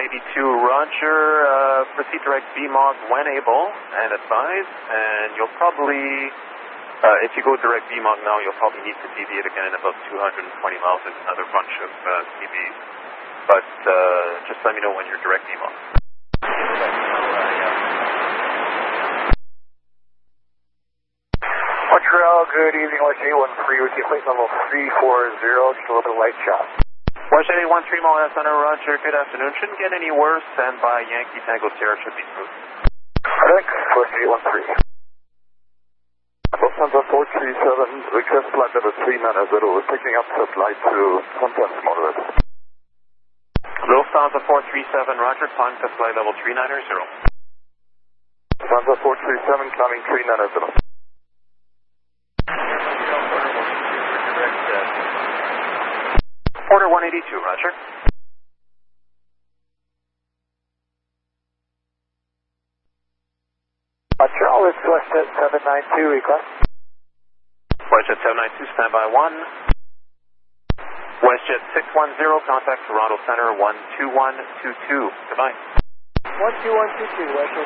Roger. Proceed direct VMOG when able and advise, and you'll probably, if you go direct VMOG now, you'll probably need to deviate again in about 220 miles. There's another bunch of CBs, but just let me know when you're direct VMOG. Montreal, good evening, West 813 with you, plate level 340, just a little bit of light shot. West 813 Mile Center, Roger, good afternoon. Shouldn't get any worse, and by Yankee Tango Sierra should be smooth. Thanks, West 813. Lufthansa 437, request flight level 390, we're picking up the flight to Contact Moderate. Lufthansa 437, Roger, climb to flight level 390. Lufthansa 437, climbing 390. Order 182, Roger. Montreal, it's WestJet 792, request. WestJet 792, standby 1. WestJet 610, contact Toronto Center 12122. Goodbye. 12122, WestJet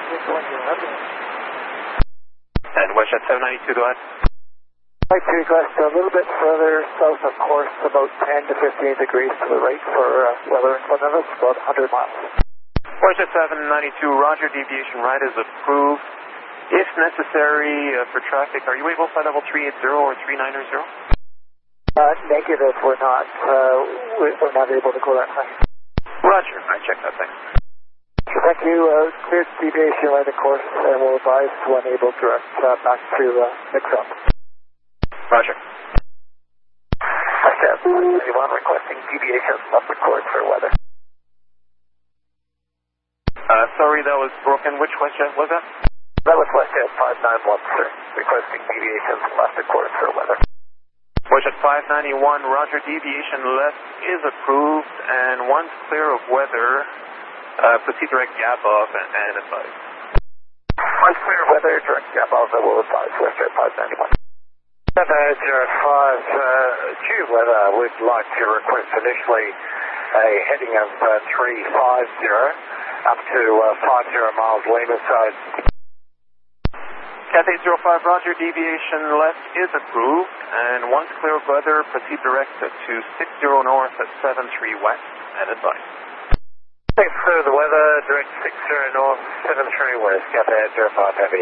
610, And WestJet 792, go ahead. Flight to request a little bit further south of course, about 10 to 15 degrees to the right for weather in front of us, about 100 miles. WestJet 792, Roger, deviation right is approved. If necessary for traffic, are you able to fly level 380 or 390? Negative, we're not able to go that high. Roger, I check that thing. Thank you, cleared deviation right of course, and we'll advise when able direct back to mix up. Roger. WestJet 181 requesting deviations left of course for weather. Sorry, that was broken. Which WestJet was that? That was WestJet 5913, requesting deviations left of course for weather. WestJet 591, Roger, deviation left is approved, and once clear of weather, proceed direct gap off and advise. Once clear of weather, direct gap off, I will advise WestJet 591. 705, due weather, we'd like to request initially a heading of 350 up to 50 miles Lima side. Cathay 05, Roger, deviation left is approved, and once clear of weather, proceed direct to 60 north at 73 west and advise. Thanks for the weather, direct 60 north, 73 west, Cathay 05 heavy.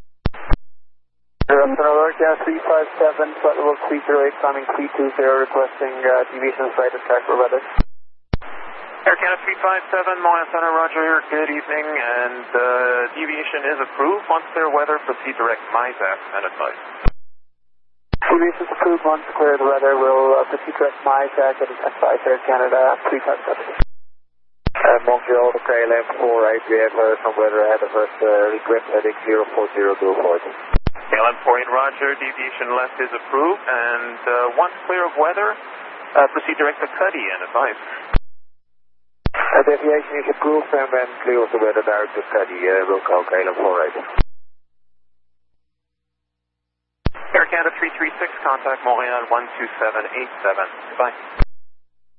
Alert, gas 357, flight level 308, climbing 320, requesting deviations right of track for weather. Air Canada 357, Montreal Center, Roger, good evening, and deviation is approved. Once clear weather, proceed direct MISAC and advise. Deviation is approved, once clear the weather, we'll proceed direct MISAC and advise Air Canada 357. Montreal to KLM 48, we have some weather ahead of us, request heading 040 go forward. KLM 48, Roger, deviation left is approved, and once clear of weather, proceed direct to Cuddy and advise. Deviation is approved, and when clear of the weather, direct to Cuddy, we'll call KLM 48. Air Canada 336, contact Montreal 12787. Goodbye.